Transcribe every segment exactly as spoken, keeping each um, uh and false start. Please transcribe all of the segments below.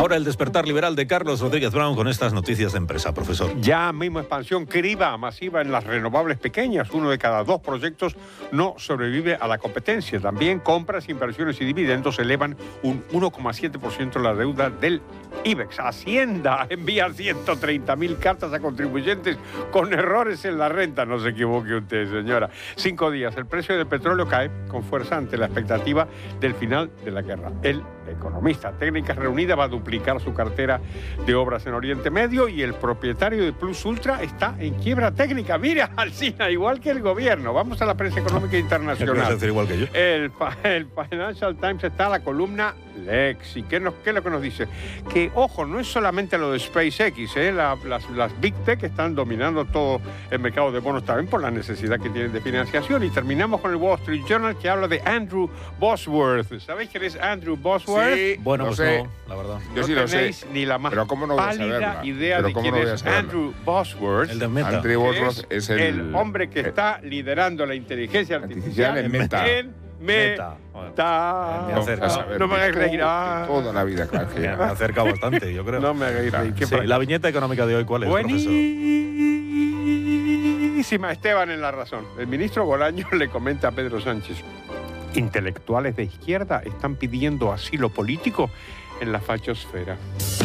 Ahora el despertar liberal de Carlos Rodríguez Brown con estas noticias de empresa, profesor. Ya mismo expansión criba masiva en las renovables pequeñas. Uno de cada dos proyectos no sobrevive a la competencia. También compras, inversiones y dividendos elevan un uno coma siete por ciento la deuda del IBEX. Hacienda envía ciento treinta mil cartas a contribuyentes con errores en la renta. No se equivoque usted, señora. Cinco días. El precio del petróleo cae con fuerza ante la expectativa del final de la guerra. El economista Técnicas Reunidas va a duplicar su cartera de obras en Oriente Medio y el propietario de Plus Ultra está en quiebra técnica. Mira, Alsina, igual que el gobierno. Vamos a la prensa económica internacional. ¿Qué decir igual que yo? El, el Financial Times está la columna Lexi. ¿Qué, nos, ¿Qué es lo que nos dice? Que, ojo, no es solamente lo de SpaceX, ¿eh? la, las, las Big Tech están dominando todo el mercado de bonos también por la necesidad que tienen de financiación. Y terminamos con el Wall Street Journal, que habla de Andrew Bosworth. ¿Sabéis quién es Andrew Bosworth? Sí, bueno, pues sé. no, la verdad. Yo no sí lo sé. tenéis ni la más Pero ¿cómo no voy a pálida saberla? idea Pero de ¿cómo quién no voy a es saberla? Andrew Bosworth. El de Meta. Andrew Bosworth es el, el hombre que el- está liderando la inteligencia artificial, artificial en Meta. En Meta. Meta. Me No, acerca. Vas a ver, no me hagáis tú, reír. Ah. Toda la vida, claro. que Me ya. ha acercado bastante, yo creo. No me hagáis reír. Qué Sí, fra- la viñeta económica de hoy, ¿cuál es, profesor? Buenísima, Esteban en la razón. El ministro Bolaños le comenta a Pedro Sánchez: intelectuales de izquierda están pidiendo asilo político en la fachosfera.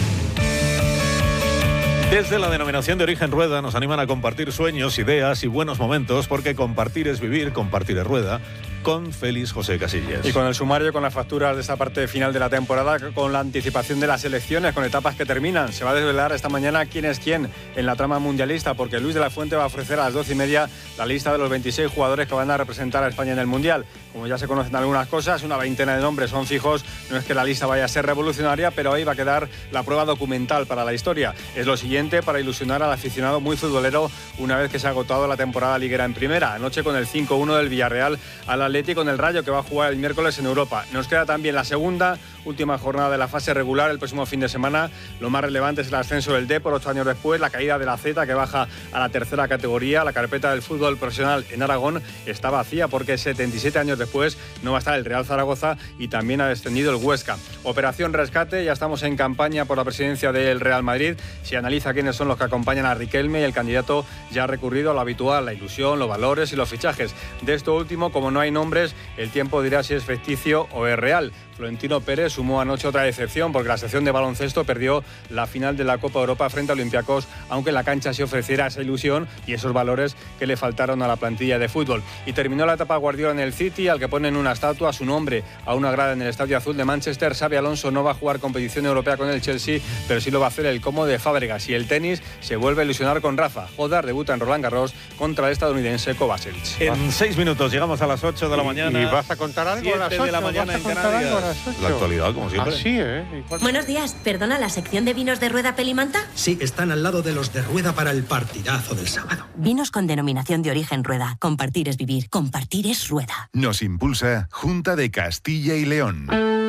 Desde la denominación de origen Rueda nos animan a compartir sueños, ideas y buenos momentos, porque compartir es vivir, compartir es Rueda, con Félix José Casillas. Y con el sumario, con las facturas de esta parte final de la temporada, con la anticipación de las elecciones, con etapas que terminan. Se va a desvelar esta mañana quién es quién en la trama mundialista, porque Luis de la Fuente va a ofrecer a las doce y media la lista de los veintiséis jugadores que van a representar a España en el Mundial. Como ya se conocen algunas cosas, una veintena de nombres son fijos. No es que la lista vaya a ser revolucionaria, pero ahí va a quedar la prueba documental para la historia. Es lo siguiente para ilusionar al aficionado muy futbolero una vez que se ha agotado la temporada liguera en primera. Anoche con el cinco uno del Villarreal al Atlético con el Rayo, que va a jugar el miércoles en Europa. Nos queda también la segunda, última jornada de la fase regular el próximo fin de semana. Lo más relevante es el ascenso del D por ocho años después, la caída de la Z, que baja a la tercera categoría. La carpeta del fútbol profesional en Aragón está vacía porque setenta y siete años después no va a estar el Real Zaragoza y también ha descendido el Huesca. Operación Rescate, ya estamos en campaña por la presidencia del Real Madrid. Se analiza quiénes son los que acompañan a Riquelme y el candidato ya ha recurrido a lo habitual, la ilusión, los valores y los fichajes. De esto último, como no hay nombres, el tiempo dirá si es ficticio o es real. Florentino Pérez sumó anoche otra decepción porque la sección de baloncesto perdió la final de la Copa Europa frente a Olympiacos, aunque en la cancha se ofreciera esa ilusión y esos valores que le faltaron a la plantilla de fútbol. Y terminó la etapa Guardiola en el City, al que ponen una estatua a su nombre a una grada en el Estadio Azul de Manchester. Xabi Alonso no va a jugar competición europea con el Chelsea, pero sí lo va a hacer el Como de Fábregas. Y el tenis se vuelve a ilusionar con Rafa. Jodar debuta en Roland Garros contra el estadounidense Kovacic. En seis minutos llegamos a las ocho de la mañana. ¿Y vas a contar algo a las siete de la ocho? mañana ¿Vas a en contar algo a Canarias? las ocho? La actualidad, como siempre. Así, ¿eh? Igual- Buenos días, perdona, ¿la sección de vinos de Rueda Pelimanta? Sí, están al lado de los de Rueda para el partidazo del sábado. Vinos con denominación de origen Rueda. Compartir es vivir, compartir es Rueda. Nos impulsa Junta de Castilla y León.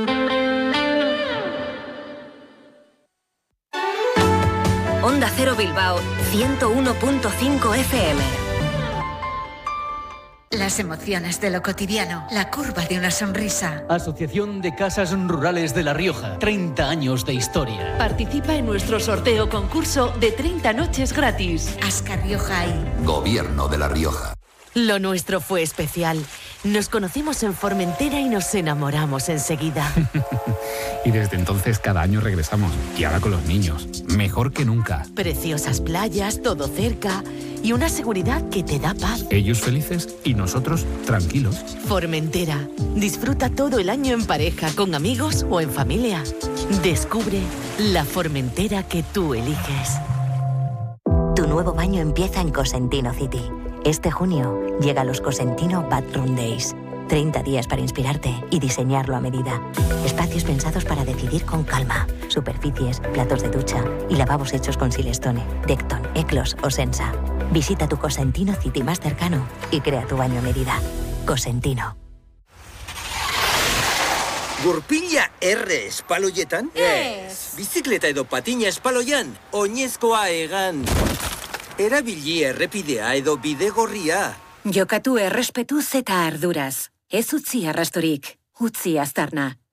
Onda Cero Bilbao, ciento uno punto cinco F M. Las emociones de lo cotidiano, la curva de una sonrisa. Asociación de Casas Rurales de La Rioja, treinta años de historia. Participa en nuestro sorteo concurso de treinta noches gratis. Ascar Rioja y Gobierno de La Rioja. Lo nuestro fue especial. Nos conocimos en Formentera y nos enamoramos enseguida. Y desde entonces cada año regresamos. Y ahora con los niños. Mejor que nunca. Preciosas playas, todo cerca y una seguridad que te da paz. Ellos felices y nosotros tranquilos. Formentera. Disfruta todo el año en pareja, con amigos o en familia. Descubre la Formentera que tú eliges. Tu nuevo baño empieza en Cosentino City. Este junio llega los Cosentino Bathroom Days. treinta días para inspirarte y diseñarlo a medida. Espacios pensados para decidir con calma. Superficies, platos de ducha y lavabos hechos con Silestone, Decton, Eclos o Sensa. Visita tu Cosentino City más cercano y crea tu baño a medida. Cosentino. Gurpila R espaloietan? Ez. Bizikleta edo patina espaloian? Oinezkoa egan. Erabili errepidea edo bidegorria. Jokatu errespetuz eta arduraz. Ez utzi arrastorik, utzi aztarna.